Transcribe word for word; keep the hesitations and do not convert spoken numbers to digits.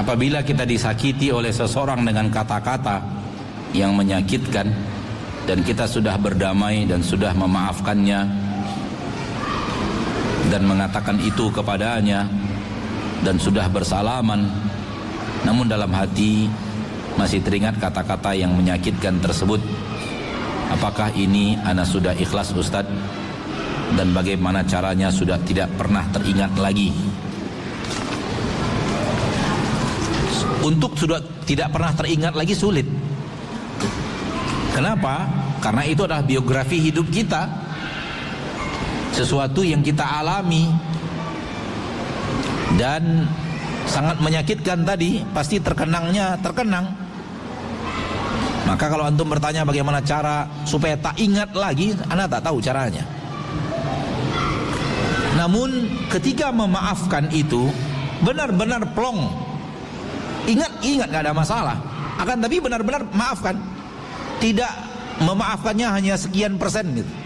apabila kita disakiti oleh seseorang dengan kata-kata yang menyakitkan dan kita sudah berdamai dan sudah memaafkannya dan mengatakan itu kepadanya dan sudah bersalaman, namun dalam hati masih teringat kata-kata yang menyakitkan tersebut, apakah ini ana sudah ikhlas Ustaz? Dan bagaimana caranya sudah tidak pernah teringat lagi? Untuk sudah tidak pernah teringat lagi sulit. Kenapa? Karena itu adalah biografi hidup kita, sesuatu yang kita alami dan sangat menyakitkan tadi, pasti terkenangnya terkenang. Maka kalau antum bertanya bagaimana cara supaya tak ingat lagi, ana tak tahu caranya. Namun ketika memaafkan itu benar-benar plong, ingat-ingat gak ada masalah. Akan tapi benar-benar maafkan, tidak memaafkannya hanya sekian persen gitu.